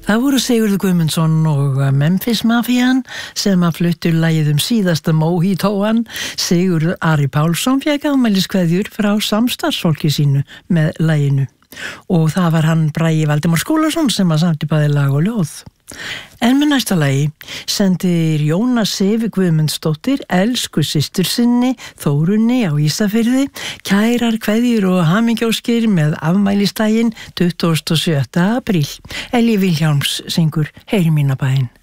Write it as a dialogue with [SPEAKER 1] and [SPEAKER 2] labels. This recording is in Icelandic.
[SPEAKER 1] Það voru Sigurður Guðmundsson og Memphis Mafían sem að fluttu lagið síðasta Mojitóan. Sigurður Ari Pálsson fékk afmæliskveðjur frá samstarfsfólki sínu með laginu. Og það var hann Bragi Valdimar Skúlason sem að samti bæði lag og ljóð. En með næsta lagi sendir Jónas Sifi Guðmundsdóttir elsku systur sinni Þórunni á Ísafirði kærar kveðjur og hamingjóskir með afmælistaginn 27. apríl. Elli Vilhjálms syngur Heyri mína bæn.